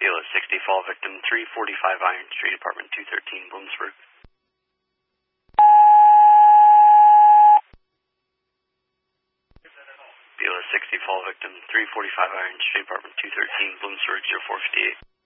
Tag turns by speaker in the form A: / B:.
A: BLS 60 fall victim 345 Iron Street, apartment 213, Bloomsburg. BLS 60 fall victim 345 Iron Street, apartment 213, Bloomsburg 0458.